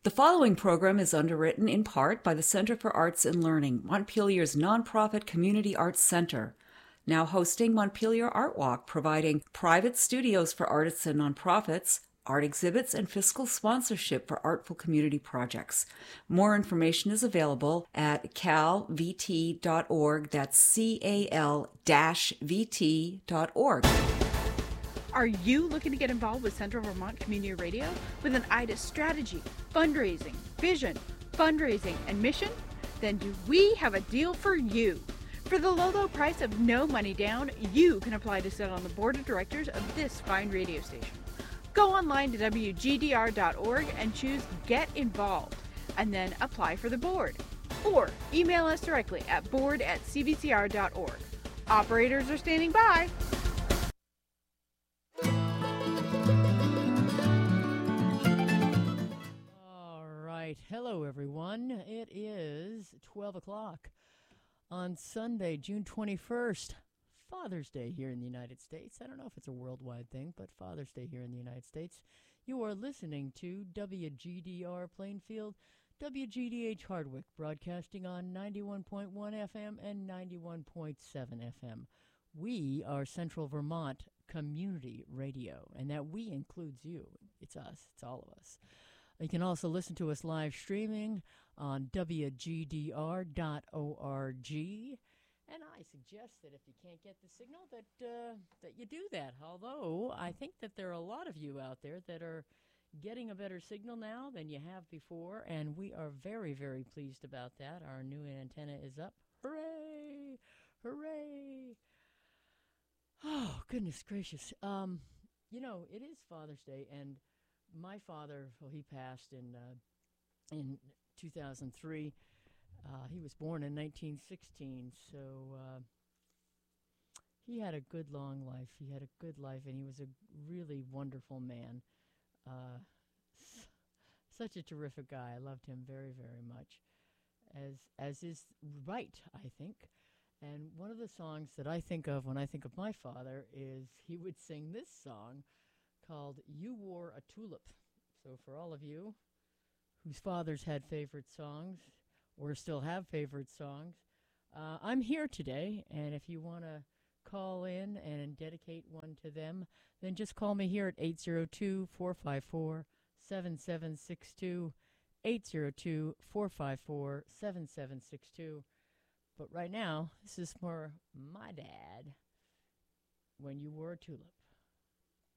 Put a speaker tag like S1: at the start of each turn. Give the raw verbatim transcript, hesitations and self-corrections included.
S1: The following program is underwritten in part by the Center for Arts and Learning, Montpelier's nonprofit community arts center. Now hosting Montpelier Art Walk, providing private studios for artists and nonprofits, art exhibits, and fiscal sponsorship for artful community projects. More information is available at cal v t dot org. That's C A L V T dot org.
S2: Are you looking to get involved with Central Vermont Community Radio with an eye to strategy, fundraising, vision, fundraising, and mission? Then do we have a deal for you. For the low, low price of no money down, you can apply to sit on the board of directors of this fine radio station. Go online to w g d r dot org and choose Get Involved, and then apply for the board. Or email us directly at board at c v c r dot org. Operators are standing by.
S3: Hello, everyone. It is twelve o'clock on Sunday, June twenty-first, Father's Day here in the United States. I don't know if it's a worldwide thing, but Father's Day here in the United States. You are listening to W G D R Plainfield, W G D H Hardwick, broadcasting on ninety-one point one F M and ninety-one point seven F M. We are Central Vermont Community Radio, and that we includes you. It's us. It's all of us. You can also listen to us live streaming on w g d r dot org. And I suggest that if you can't get the signal, that uh, that you do that. Although I think that there are a lot of you out there that are getting a better signal now than you have before, and we are very, very pleased about that. Our new antenna is up. Hooray! Hooray! Oh, goodness gracious. Um, you know, it is Father's Day, and my father, well, he passed in uh, in two thousand three. Uh, he was born in nineteen sixteen, so uh, he had a good, long life. He had a good life, and he was a really wonderful man. Uh, s- such a terrific guy. I loved him very, very much, as as is right, I think. And one of the songs that I think of when I think of my father is he would sing this song called You Wore a Tulip. So for all of you whose fathers had favorite songs or still have favorite songs, uh, I'm here today, and if you want to call in and dedicate one to them, then just call me here at eight zero two, four five four, seven seven six two, eight zero two, four five four, seven seven six two. But right now, this is for my dad, When You Wore a Tulip.